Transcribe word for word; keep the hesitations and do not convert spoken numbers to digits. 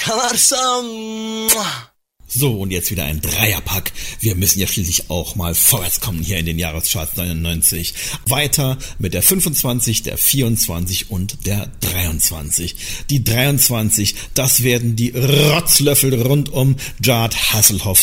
Marcel. So, und jetzt wieder ein Dreierpack. Wir müssen ja schließlich auch mal vorwärts kommen hier in den Jahrescharts neunundneunzig. Weiter mit der fünfundzwanzig, der vierundzwanzig und der dreiundzwanzig. Die dreiundzwanzig, das werden die Rotzlöffel rund um Jard Hasselhoff